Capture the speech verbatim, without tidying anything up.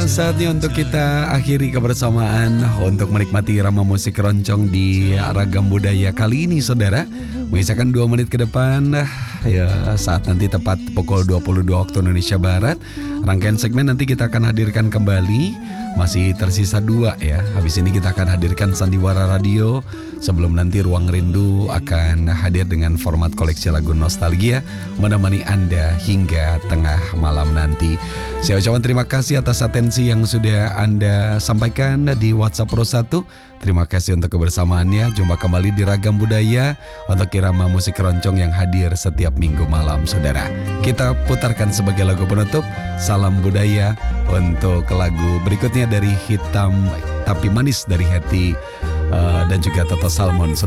saatnya untuk kita akhiri kebersamaan untuk menikmati irama musik keroncong di Ragam Budaya kali ini, saudara. Mengisahkan dua menit ke depan, ya saat nanti tepat pukul dua puluh dua waktu Indonesia Barat. Rangkaian segmen nanti kita akan hadirkan kembali. Masih tersisa dua ya. Habis ini kita akan hadirkan Sandiwara Radio. Sebelum nanti Ruang Rindu akan hadir dengan format koleksi lagu nostalgia, menemani Anda hingga tengah malam nanti. Saya ucapkan terima kasih atas atensi yang sudah Anda sampaikan di WhatsApp Pro satu. Terima kasih untuk kebersamaannya. Jumpa kembali di Ragam Budaya untuk irama musik keroncong yang hadir setiap minggu malam, saudara. Kita putarkan sebagai lagu penutup Salam Budaya untuk lagu berikutnya dari Hitam Tapi Manis dari Hetty uh, dan juga Toto Salmon.